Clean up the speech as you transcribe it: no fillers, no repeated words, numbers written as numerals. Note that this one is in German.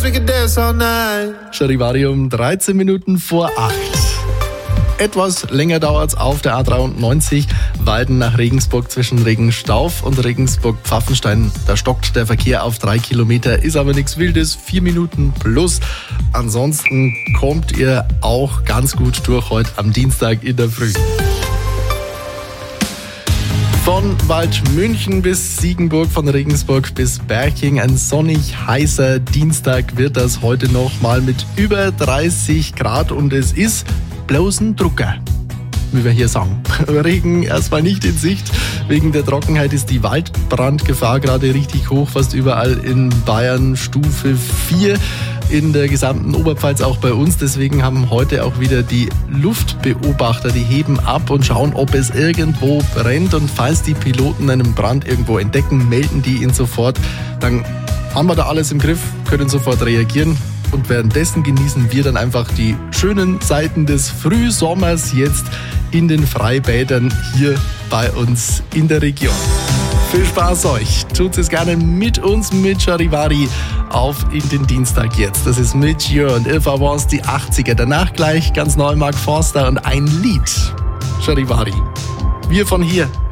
we could dance all night. Charivari um 13 Minuten vor 8. Etwas länger dauert's auf der A93 Weiden nach Regensburg zwischen Regenstauf und Regensburg-Pfaffenstein. Da stockt der Verkehr auf 3 Kilometer, ist aber nichts Wildes, 4 Minuten plus. Ansonsten kommt ihr auch ganz gut durch heute am Dienstag in der Früh. Von Waldmünchen bis Siegenburg, von Regensburg bis Berching. Ein sonnig heißer Dienstag wird das heute noch mal mit über 30 Grad und es ist bloß ein Drucker, wie wir hier sagen. Regen erstmal nicht in Sicht. Wegen der Trockenheit ist die Waldbrandgefahr gerade richtig hoch, fast überall in Bayern Stufe 4. In der gesamten Oberpfalz auch bei uns. Deswegen haben heute auch wieder die Luftbeobachter, die heben ab und schauen, ob es irgendwo brennt. Und falls die Piloten einen Brand irgendwo entdecken, melden die ihn sofort. Dann haben wir da alles im Griff, können sofort reagieren. Und währenddessen genießen wir dann einfach die schönen Seiten des Frühsommers jetzt in den Freibädern hier bei uns in der Region. Viel Spaß euch. Tut es gerne mit uns, mit Charivari, auf in den Dienstag jetzt. Das ist mit Jör und If I Was, die 80er. Danach gleich ganz neu Mark Forster und ein Lied. Charivari. Wir von hier.